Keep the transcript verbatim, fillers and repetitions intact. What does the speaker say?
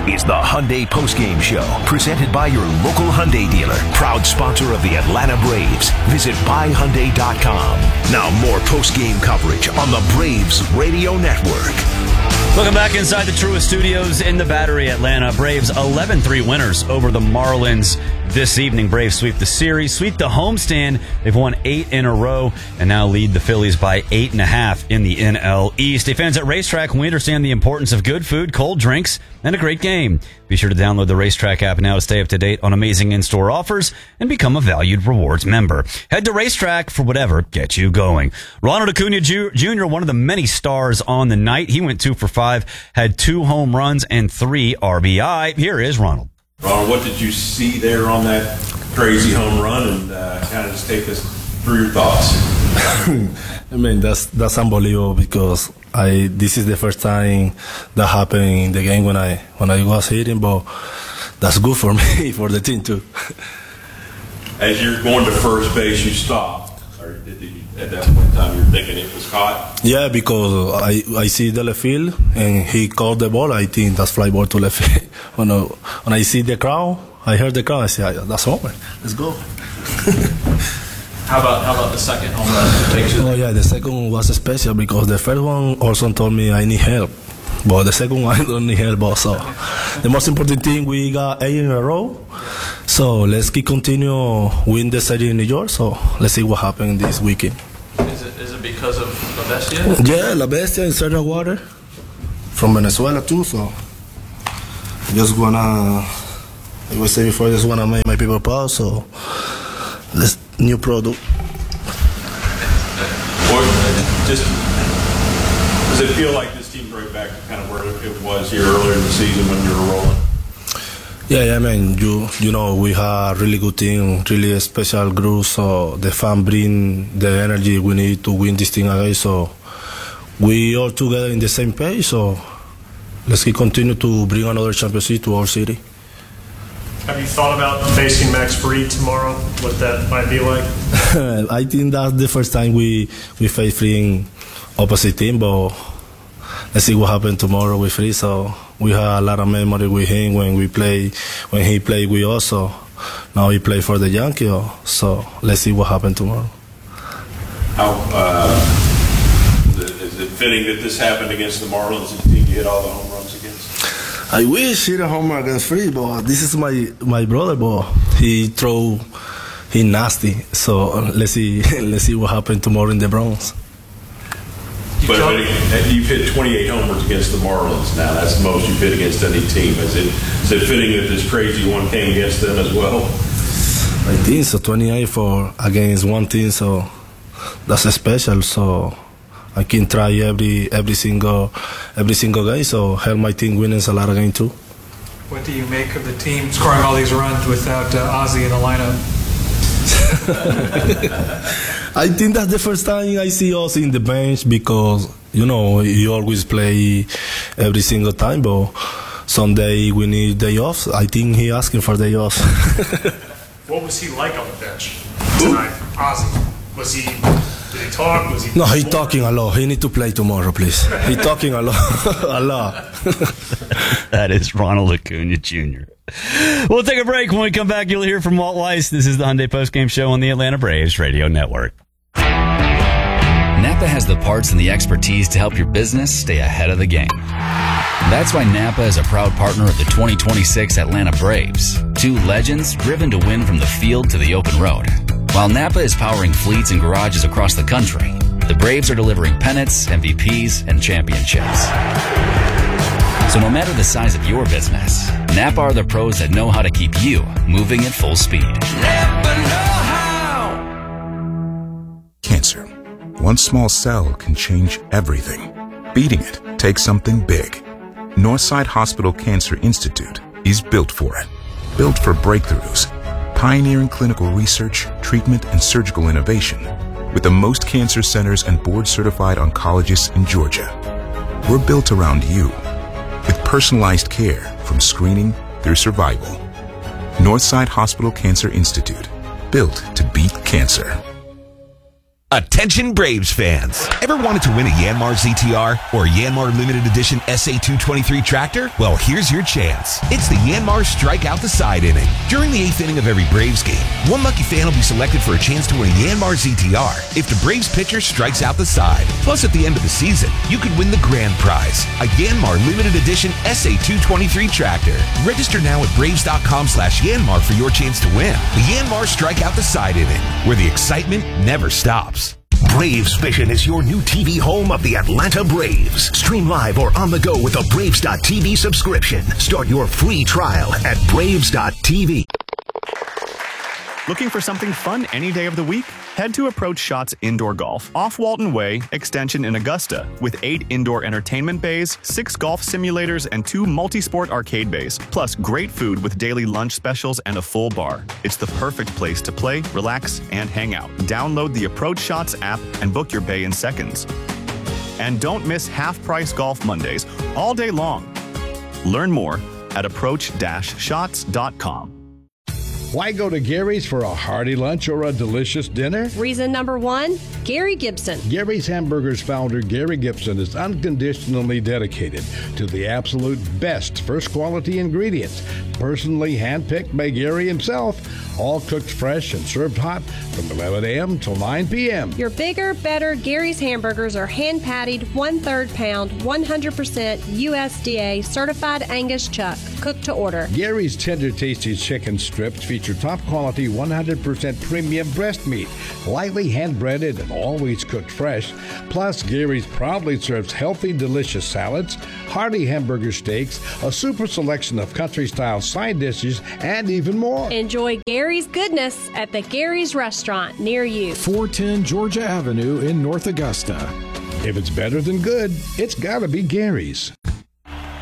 is the Hyundai Postgame Show, presented by your local Hyundai dealer, proud sponsor of the Atlanta Braves. Visit buy hyundai dot com. Now more postgame coverage on the Braves Radio Network. Welcome back inside the Truist Studios in the Battery, Atlanta. Braves eleven three winners over the Marlins this evening. Braves sweep the series, sweep the homestand. They've won eight in a row and now lead the Phillies by eight and a half in the N L East. Hey, fans at Racetrack, we understand the importance of good food, cold drinks, and a great game. Be sure to download the Racetrack app now to stay up to date on amazing in-store offers and become a valued rewards member. Head to Racetrack for whatever gets you going. Ronald Acuna Junior, one of the many stars on the night. He went two for five, had two home runs and three R B I. Here is Ronald. Ronald, what did you see there on that crazy home run, and uh, kind of just take us through your thoughts? I mean, that's that's unbelievable because I this is the first time that happened in the game when I when I was hitting, but that's good for me, for the team too. As you're going to first base, you stopped, or did you, at that point in time you're thinking it was caught? Yeah, because I I see the left field and he caught the ball. I think that's fly ball to left field. when I, when I see the crowd, I heard the crowd. I say, that's over. Let's go. How about how about the second home run? Oh yeah, the second one was special because the first one also told me I need help, but the second one I don't need help also. The most important thing, we got eight in a row, so let's keep continue win the series in New York. So let's see what happens this weekend. Is it is it because of La Bestia? Yeah, La Bestia in Cerro Water from Venezuela too. So just wanna, like we said before, just wanna make my people proud. So let's. New product. Or just does it feel like this team's right back to kind of where it was here earlier in the season when you were rolling? Yeah, yeah, man. You you know we have really good team, really a special group. So the fan bring the energy we need to win this thing again. So we all together in the same page. So let's keep continue to bring another championship to our city. Have you thought about facing Max Fried tomorrow? What that might be like? I think that's the first time we we face Fried in opposite team, but let's see what happens tomorrow with Fried. So we have a lot of memory with him when we play, when he played with us. So now he play for the Yankees. So let's see what happens tomorrow. How uh, is it fitting that this happened against the Marlins? The team you hit all the home runs against? I wish he hit a home run against Fried, but this is my my brother, but he throw, he nasty. So let's see, let's see what happens tomorrow in the Bronx. But, but you've hit twenty-eight homers against the Marlins now. That's the most you've hit against any team. Is it is it fitting that this crazy one came against them as well? I think so. twenty-eight for against one team, so that's special. So I can try every every single every single game, so help my team win a lot of games too. What do you make of the team scoring all these runs without uh, Ozzie in the lineup? I think that's the first time I see Ozzie in the bench because you know he always play every single time, but Sunday we need day off. I think he asking for day off. What was he like on the bench tonight, Ozzie? Was he? Did he talk? Was he? No, he talking a lot. He need to play tomorrow, please. He talking a lot, a lot. That is Ronald Acuna Junior We'll take a break. When we come back, you'll hear from Walt Weiss. This is the Hyundai Postgame Show on the Atlanta Braves Radio Network. Napa has the parts and the expertise to help your business stay ahead of the game. That's why Napa is a proud partner of the twenty twenty-six Atlanta Braves, two legends driven to win from the field to the open road. While Napa is powering fleets and garages across the country, the Braves are delivering pennants, M V Ps, and championships. So no matter the size of your business, Napa are the pros that know how to keep you moving at full speed. Napa know how! Cancer. One small cell can change everything. Beating it takes something big. Northside Hospital Cancer Institute is built for it. Built for breakthroughs. Pioneering clinical research, treatment, and surgical innovation with the most cancer centers and board-certified oncologists in Georgia. We're built around you with personalized care from screening through survival. Northside Hospital Cancer Institute, built to beat cancer. Attention Braves fans. Ever wanted to win a Yanmar Z T R or Yanmar Limited Edition S A two twenty-three tractor? Well, here's your chance. It's the Yanmar Strike Out the Side inning. During the eighth inning of every Braves game, one lucky fan will be selected for a chance to win a Yanmar Z T R if the Braves pitcher strikes out the side. Plus, at the end of the season, you could win the grand prize, a Yanmar Limited Edition S A two twenty-three tractor. Register now at Braves.com slash Yanmar for your chance to win the Yanmar Strike Out the Side inning, where the excitement never stops. Braves Vision is your new T V home of the Atlanta Braves. Stream live or on the go with a Braves dot T V subscription. Start your free trial at Braves dot T V. Looking for something fun any day of the week? Head to Approach Shots Indoor Golf off Walton Way, Extension in Augusta, with eight indoor entertainment bays, six golf simulators, and two multi-sport arcade bays, plus great food with daily lunch specials and a full bar. It's the perfect place to play, relax, and hang out. Download the Approach Shots app and book your bay in seconds. And don't miss half-price golf Mondays all day long. Learn more at approach dash shots dot com. Why go to Gary's for a hearty lunch or a delicious dinner? Reason number one, Gary Gibson. Gary's Hamburgers founder Gary Gibson is unconditionally dedicated to the absolute best first quality ingredients, personally handpicked by Gary himself, all cooked fresh and served hot from eleven a.m. till nine p.m. Your bigger, better Gary's hamburgers are hand patted, one-third pound, one hundred percent U S D A certified Angus chuck, cooked to order. Gary's tender, tasty chicken strips feature top quality one hundred percent premium breast meat, lightly hand breaded and always cooked fresh. Plus, Gary's proudly serves healthy, delicious salads, hearty hamburger steaks, a super selection of country-style side dishes, and even more. Enjoy Gary's goodness at the Gary's restaurant near you. four ten Georgia Avenue in North Augusta. If it's better than good, it's gotta be Gary's.